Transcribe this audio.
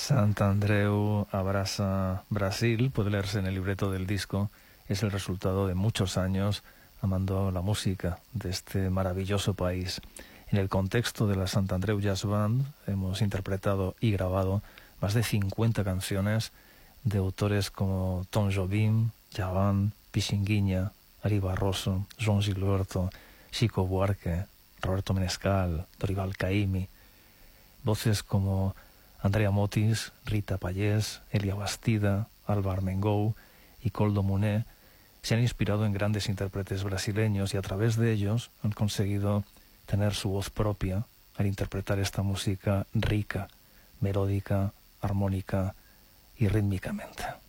Sant'Andreu abraza Brasil, puede leerse en el libreto del disco, es el resultado de muchos años amando la música de este maravilloso país. En el contexto de la Sant'Andreu Jazz Band hemos interpretado y grabado más de 50 canciones de autores como Tom Jobim, Djavan, Pichinguinha, Ari Barroso, Joan Gilberto, Chico Buarque, Roberto Menescal, Dorival Caymmi, voces como Andrea Motis, Rita Pallés, Elia Bastida, Alba Armengou y Koldo Muné se han inspirado en grandes intérpretes brasileños y a través de ellos han conseguido tener su voz propia al interpretar esta música rica, melódica, armónica y rítmicamente.